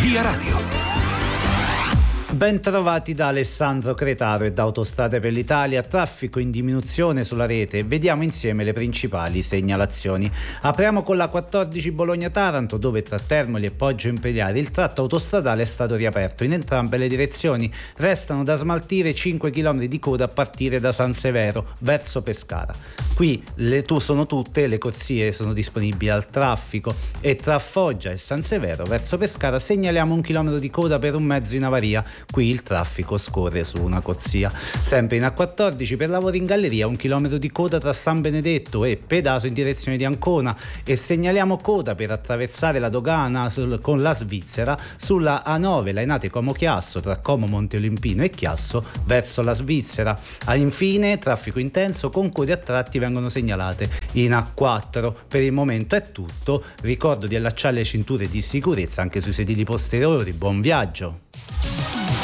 Via Radio. Ben trovati da Alessandro Cretaro e da Autostrade per l'Italia. Traffico in diminuzione sulla rete. Vediamo insieme le principali segnalazioni. Apriamo con la 14 Bologna-Taranto, dove tra Termoli e Poggio Imperiale il tratto autostradale è stato riaperto in entrambe le direzioni. Restano da smaltire 5 km di coda a partire da San Severo verso Pescara. Qui sono tutte le corsie sono disponibili al traffico, e tra Foggia e San Severo verso Pescara segnaliamo 1 chilometro di coda per un mezzo in avaria. Qui il traffico scorre su una corsia. Sempre in A14 per lavori in galleria 1 chilometro di coda tra San Benedetto e Pedaso in direzione di Ancona, e segnaliamo coda per attraversare la dogana con la Svizzera sulla A9 Lainate Como Chiasso tra Como Monte Olimpino e Chiasso verso la Svizzera. Infine traffico intenso con code a tratti vengono segnalate in A4. Per il momento è tutto. Ricordo di allacciare le cinture di sicurezza anche sui sedili posteriori. Buon viaggio.